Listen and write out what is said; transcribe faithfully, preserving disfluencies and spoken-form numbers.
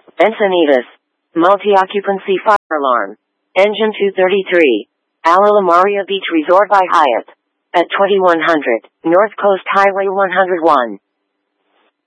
Encinitas. Multi-occupancy fire alarm. Engine two thirty-three. Ala La Maria Beach Resort by Hyatt. At twenty-one hundred, North Coast Highway one oh one.